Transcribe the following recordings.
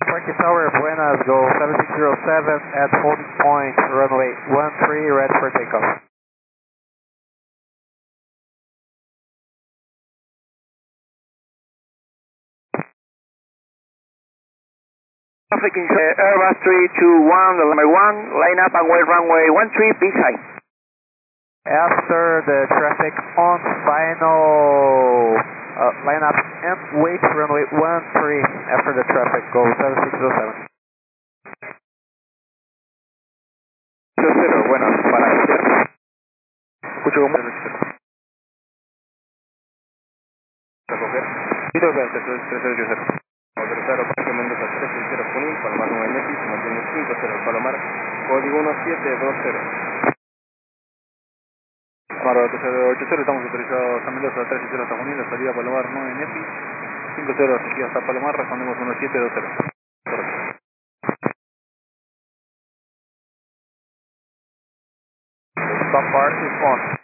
Frankie Tower, Buenas, go 7607 at holding point, runway 13, ready for takeoff. Traffic in Airbus 321, the runway 1, line up and wait runway 13, be high. After the traffic on final, line up and wait runway 13, after the traffic, go 7607. 00, bueno, para escucho como... Recoger. Tito que 3080. Autorizar Parque Mendoza 360 Junín, Palomar 9 Nepi, se mantiene 50 Palomar, código 1720. Palomar 3080, estamos autorizados a Mendoza 360 hasta Junín, la salida Palomar 9 Nepi, 50 aquí hasta Palomar, respondemos 1720. Correcto. Stop bar is on.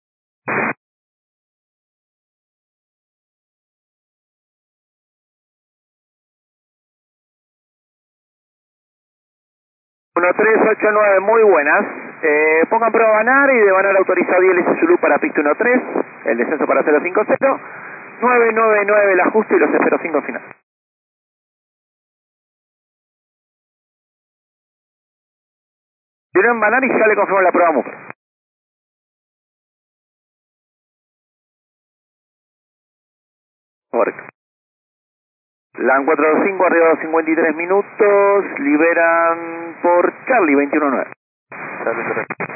Uno 389, muy buenas. Pongan prueba Banar y de Banar autorizado ILS Zulu para pista 13, el descenso para 050, 999 el ajuste y los 05 final. Tienen Banar y ya le confirmo la prueba MUP. Correcto. LAN 425 arriba de 53 minutos, liberan por Charlie 219. Charlie, correcto.